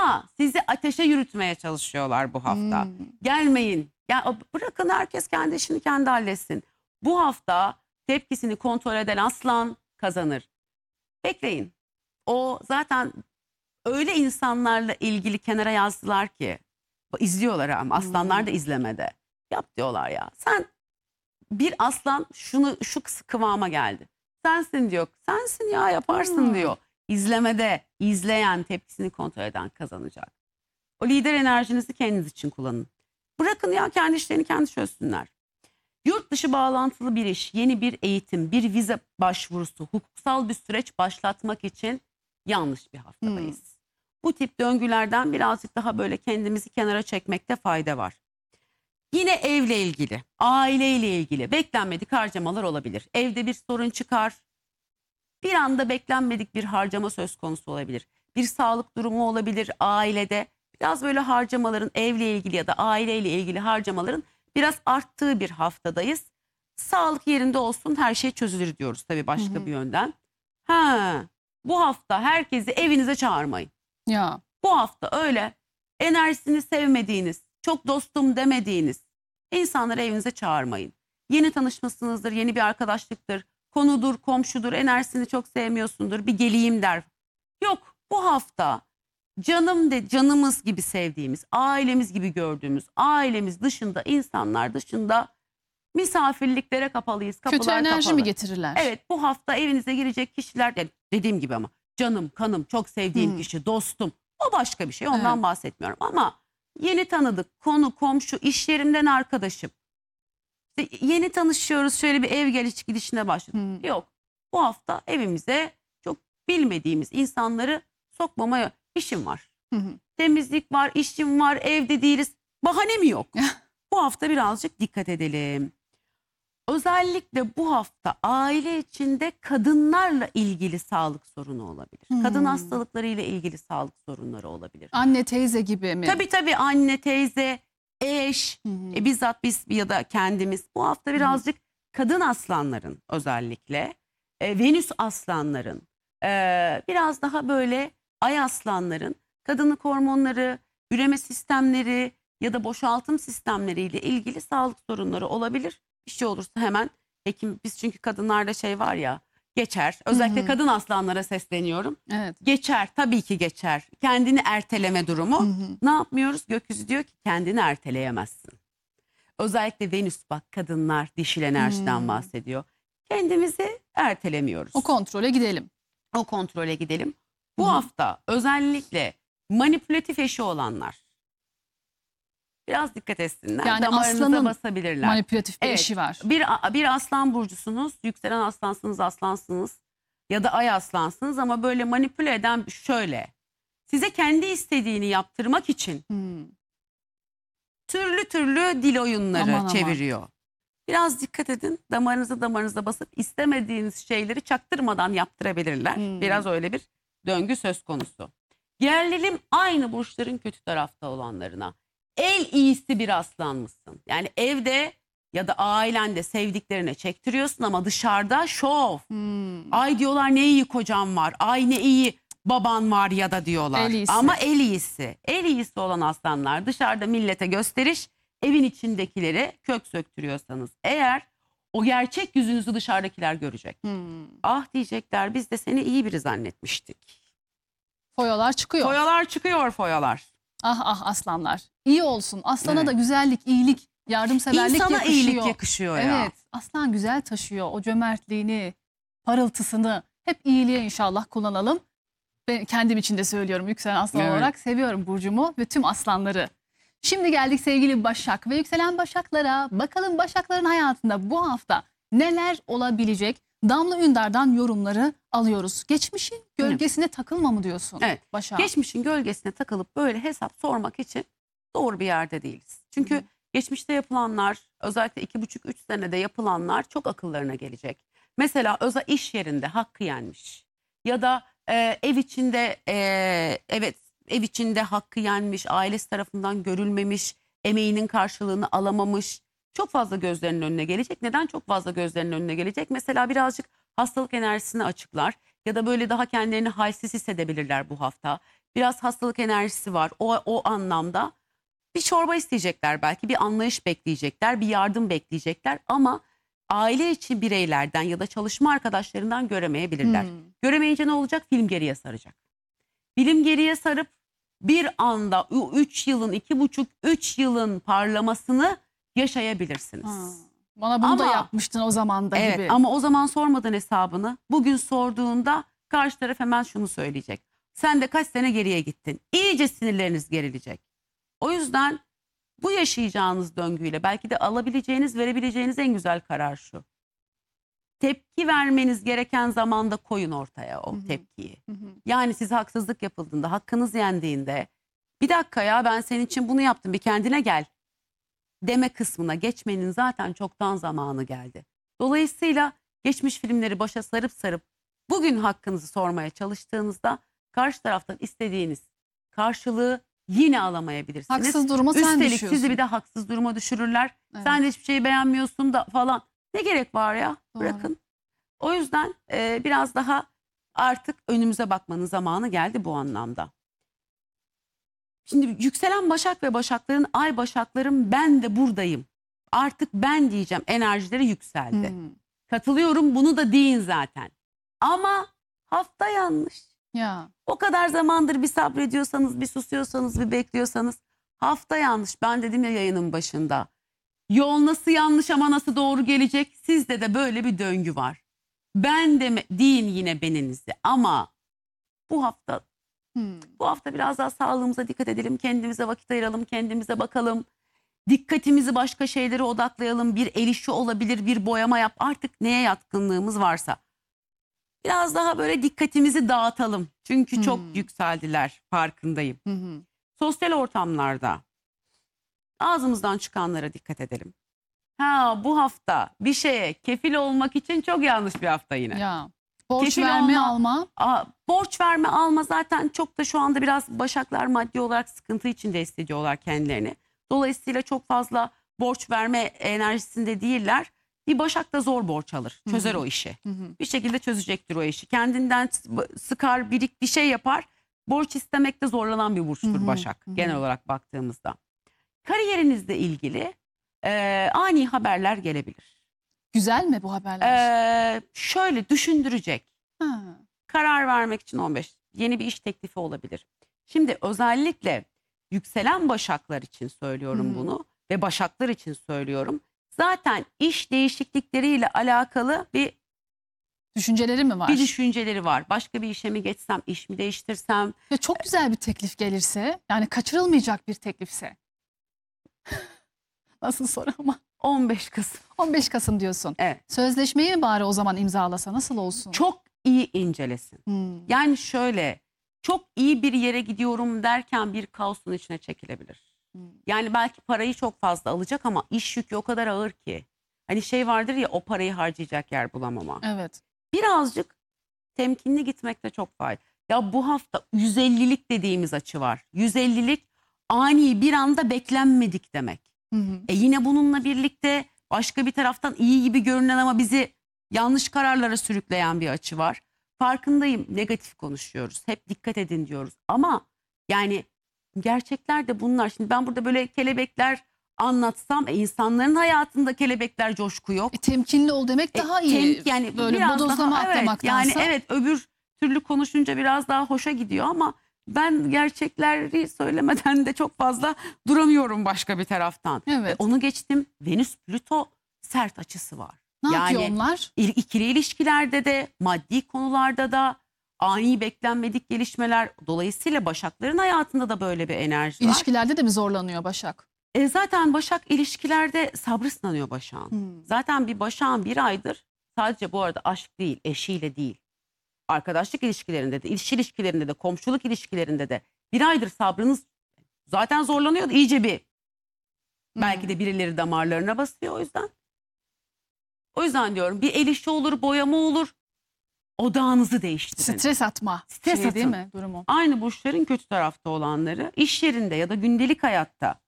Ama sizi ateşe yürütmeye çalışıyorlar bu hafta. Gelmeyin. Ya bırakın herkes kendi işini kendi halletsin. Bu hafta tepkisini kontrol eden aslan kazanır. Bekleyin. O zaten öyle insanlarla ilgili kenara yazdılar ki izliyorlar ama aslanlar da izlemede. Yap diyorlar ya. Sen bir aslan şu kıvama geldi. Sensin diyor. Sensin ya yaparsın diyor. İzlemede izleyen tepkisini kontrol eden kazanacak. O lider enerjinizi kendiniz için kullanın. Bırakın ya kendi işlerini kendi çözsünler. Yurt dışı bağlantılı bir iş, yeni bir eğitim, bir vize başvurusu, hukuksal bir süreç başlatmak için yanlış bir haftadayız. Bu tip döngülerden birazcık daha böyle kendimizi kenara çekmekte fayda var. Yine evle ilgili, aileyle ilgili beklenmedik harcamalar olabilir. Evde bir sorun çıkar. Bir anda beklenmedik bir harcama söz konusu olabilir. Bir sağlık durumu olabilir ailede. Biraz böyle harcamaların evle ilgili ya da aileyle ilgili harcamaların biraz arttığı bir haftadayız. Sağlık yerinde olsun her şey çözülür diyoruz tabii başka bir yönden. Bu hafta herkesi evinize çağırmayın. Ya. Bu hafta öyle enerjisini sevmediğiniz, çok dostum demediğiniz insanları evinize çağırmayın. Yeni tanışmışsınızdır, yeni bir arkadaşlıktır, konudur, komşudur, enerjisini çok sevmiyorsundur, bir geleyim der. Yok, bu hafta canımız gibi sevdiğimiz, ailemiz gibi gördüğümüz, ailemiz dışında, insanlar dışında misafirliklere kapalıyız. Kötü enerji mi getirirler? Evet, bu hafta evinize girecek kişiler, yani dediğim gibi ama canım, kanım, çok sevdiğim kişi, dostum, o başka bir şey, ondan bahsetmiyorum. Ama yeni tanıdık, konu, komşu, iş yerimden arkadaşım. İşte yeni tanışıyoruz, şöyle bir ev gidişine başladık. Yok, bu hafta evimize çok bilmediğimiz insanları sokmamaya işim var. Temizlik var, işim var, evde değiliz. Bahane mi yok? Bu hafta birazcık dikkat edelim. Özellikle bu hafta aile içinde kadınlarla ilgili sağlık sorunu olabilir. Kadın hastalıklarıyla ilgili sağlık sorunları olabilir. Anne, teyze gibi mi? Tabii anne, teyze, eş, bizzat biz ya da kendimiz. Bu hafta birazcık kadın aslanların özellikle, Venüs aslanların, biraz daha böyle ay aslanların kadınlık hormonları, üreme sistemleri ya da boşaltım sistemleriyle ilgili sağlık sorunları olabilir. Bir şey olursa hemen hekim, biz çünkü kadınlarda şey var ya, geçer. Özellikle kadın aslanlara sesleniyorum. Evet. Geçer, tabii ki geçer. Kendini erteleme durumu. Ne yapmıyoruz? Gökyüzü diyor ki kendini erteleyemezsin. Özellikle Venüs, bak kadınlar dişil enerjiden bahsediyor. Kendimizi ertelemiyoruz. O kontrole gidelim. O kontrole gidelim. Bu hafta özellikle manipülatif eşi olanlar biraz dikkat etsinler. Yani damarınıza aslanın basabilirler. manipülatif bir eşi var. Bir aslan burcusunuz, yükselen aslansınız, aslansınız ya da ay aslansınız ama böyle manipüle eden şöyle. Size kendi istediğini yaptırmak için türlü dil oyunları çeviriyor. Biraz dikkat edin. Damarınıza basıp istemediğiniz şeyleri çaktırmadan yaptırabilirler. Biraz öyle bir döngü söz konusu. Gelelim aynı burçların kötü tarafta olanlarına. El iyisi bir aslan mısın? Yani evde ya da ailende sevdiklerine çektiriyorsun ama dışarıda şov. Ay diyorlar ne iyi kocam var. Ay ne iyi baban var ya da diyorlar. Ama el iyisi. El iyisi olan aslanlar dışarıda millete gösteriş, evin içindekileri kök söktürüyorsanız eğer o gerçek yüzünüzü dışarıdakiler görecek. Ah diyecekler, biz de seni iyi biri zannetmiştik. Foyalar çıkıyor. Foyalar çıkıyor, foyalar. Ah aslanlar. İyi olsun. Aslana da güzellik, iyilik, yardımseverlik İnsana yakışıyor. iyilik yakışıyor ya. Evet. Aslan güzel taşıyor. O cömertliğini, parıltısını hep iyiliğe inşallah kullanalım. Ben kendim için de söylüyorum, yükselen aslan olarak seviyorum burcumu ve tüm aslanları. Şimdi geldik sevgili Başak ve yükselen Başaklara. Bakalım Başakların hayatında bu hafta neler olabilecek? Damla Ünder'den yorumları alıyoruz. Geçmişin gölgesine takılma mı diyorsun? Evet. Başak. Geçmişin gölgesine takılıp böyle hesap sormak için doğru bir yerde değiliz. Çünkü geçmişte yapılanlar, özellikle 2,5-3 senede yapılanlar çok akıllarına gelecek. Mesela iş yerinde hakkı yenmiş ya da ev içinde ev içinde hakkı yenmiş, ailesi tarafından görülmemiş, emeğinin karşılığını alamamış. Çok fazla gözlerinin önüne gelecek. Neden çok fazla gözlerinin önüne gelecek? Mesela birazcık hastalık enerjisini açıklar. ya da böyle daha kendilerini halsiz hissedebilirler bu hafta. Biraz hastalık enerjisi var o anlamda. Bir çorba isteyecekler belki, bir anlayış bekleyecekler, bir yardım bekleyecekler ama aile içi bireylerden ya da çalışma arkadaşlarından göremeyebilirler. Göremeyince ne olacak? Film geriye saracak. Film geriye sarıp bir anda 3 yılın, 2,5-3 yılın parlamasını yaşayabilirsiniz. Bana bunu da Ama- yapmıştın o zaman da Evet gibi. ama o zaman sormadın hesabını. Bugün sorduğunda karşı taraf hemen şunu söyleyecek. Sen de kaç sene geriye gittin. İyice sinirleriniz gerilecek. O yüzden bu yaşayacağınız döngüyle belki de alabileceğiniz, verebileceğiniz en güzel karar şu. Tepki vermeniz gereken zamanda koyun ortaya o tepkiyi. Yani size haksızlık yapıldığında, hakkınız yendiğinde bir dakika ya ben senin için bunu yaptım, bir kendine gel deme kısmına geçmenin zaten çoktan zamanı geldi. Dolayısıyla geçmiş filmleri başa sarıp bugün hakkınızı sormaya çalıştığınızda karşı taraftan istediğiniz karşılığı yine alamayabilirsiniz. Haksız duruma sen Üstelik düşüyorsun. sizi bir de haksız duruma düşürürler. Evet. Sen de hiçbir şeyi beğenmiyorsun da falan. Ne gerek var ya? Doğru. Bırakın. O yüzden biraz daha artık önümüze bakmanın zamanı geldi bu anlamda. Şimdi yükselen Başak ve Başakların, ay Başaklarım ben de buradayım. Artık ben diyeceğim enerjileri yükseldi. Katılıyorum, bunu da deyin zaten. Ama hafta yanlış. Ya. O kadar zamandır bir sabrediyorsanız, bir susuyorsanız, bir bekliyorsanız hafta yanlış. Ben dedim ya yayının başında. Yol nasıl yanlış ama nasıl doğru gelecek? Sizde de böyle bir döngü var. Ben de deyin yine beninizi ama bu hafta biraz daha sağlığımıza dikkat edelim. Kendimize vakit ayıralım, kendimize bakalım. Dikkatimizi başka şeylere odaklayalım. Bir el işi olabilir, bir boyama yap. Artık neye yatkınlığımız varsa. Biraz daha böyle dikkatimizi dağıtalım. Çünkü çok yükseldiler, farkındayım. Sosyal ortamlarda ağzımızdan çıkanlara dikkat edelim. Bu hafta bir şeye kefil olmak için çok yanlış bir hafta yine. Ya. Borç Kefil verme olma- alma. Borç verme alma zaten çok da şu anda biraz Başaklar maddi olarak sıkıntı içinde hissediyorlar kendilerini. Dolayısıyla çok fazla borç verme enerjisinde değiller. Bir Başak da zor borç alır. Çözer o işi. Bir şekilde çözecektir o işi. Kendinden sıkar, bir şey yapar. Borç istemekte zorlanan bir burçtur Başak genel olarak baktığımızda. Kariyerinizle ilgili ani haberler gelebilir. Güzel mi bu haberler? Şöyle düşündürecek. Ha. Karar vermek için 15 yeni bir iş teklifi olabilir. Şimdi özellikle yükselen Başaklar için söylüyorum bunu ve Başaklar için söylüyorum. Zaten iş değişiklikleriyle alakalı bir Düşünceleri mi var? düşünceleri var. Başka bir işe mi geçsem, iş mi değiştirsem? Ya çok güzel bir teklif gelirse, yani kaçırılmayacak bir teklifse. Nasıl soru ama? 15 Kasım. 15 Kasım diyorsun. Evet. Sözleşmeyi mi bari o zaman imzalasa nasıl olsun? Çok iyi incelesin. Yani şöyle çok iyi bir yere gidiyorum derken bir kaosun içine çekilebilir. Yani belki parayı çok fazla alacak ama iş yükü o kadar ağır ki. Hani şey vardır ya, o parayı harcayacak yer bulamama. Evet. Birazcık temkinli gitmekte çok fayda. Ya bu hafta 150'lik dediğimiz açı var. 150'lik ani, bir anda beklenmedik demek. Yine bununla birlikte başka bir taraftan iyi gibi görünen ama bizi yanlış kararlara sürükleyen bir açı var. Farkındayım, negatif konuşuyoruz. Hep dikkat edin diyoruz. Ama yani gerçekler de bunlar. Şimdi ben burada böyle kelebekler anlatsam insanların hayatında kelebekler, coşku yok. Temkinli ol demek daha iyi. Yani böyle biraz bodozlama daha, evet, atlamaktansa. yani evet, öbür türlü konuşunca biraz daha hoşa gidiyor ama ben gerçekleri söylemeden de çok fazla duramıyorum başka bir taraftan. Evet. Onu geçtim, Venüs Plüto sert açısı var. Ne yapıyor onlar? İkili ilişkilerde de, maddi konularda da ani beklenmedik gelişmeler. Dolayısıyla Başakların hayatında da böyle bir enerji var. İlişkilerde de mi zorlanıyor Başak? Zaten Başak ilişkilerde sabrı sınanıyor Başak'ın. Zaten bir Başak'ın bir aydır, sadece bu arada aşk değil, eşiyle değil, arkadaşlık ilişkilerinde de, iş ilişkilerinde de, komşuluk ilişkilerinde de bir aydır sabrınız zaten zorlanıyor. İyice bir belki de birileri damarlarına basıyor o yüzden. O yüzden diyorum, bir el işi olur, boyama olur. Odağınızı değiştirin. Stres atma. Stres Şey değil atın. mi durumu? Aynı burçların kötü tarafta olanları iş yerinde ya da gündelik hayatta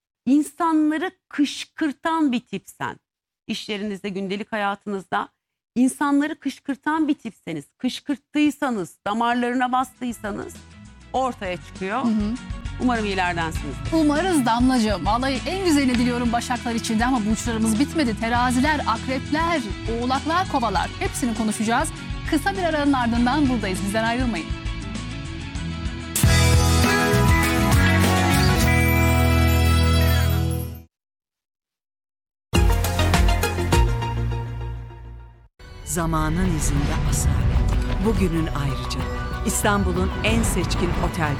insanları kışkırtan bir tipsen. İş yerinizde, gündelik hayatınızda insanları kışkırtan bir tipseniz, kışkırttıysanız, damarlarına bastıysanız ortaya çıkıyor. Umarım iyilerdensiniz. Umarız Damlacığım. Vallahi en güzelini diliyorum Başaklar için de ama burçlarımız bitmedi. Teraziler, akrepler, oğlaklar, kovalar hepsini konuşacağız. Kısa bir aranın ardından buradayız. Bizden ayrılmayın. Zamanın izinde asalet. Bugünün ayrıcalığı. İstanbul'un en seçkin otel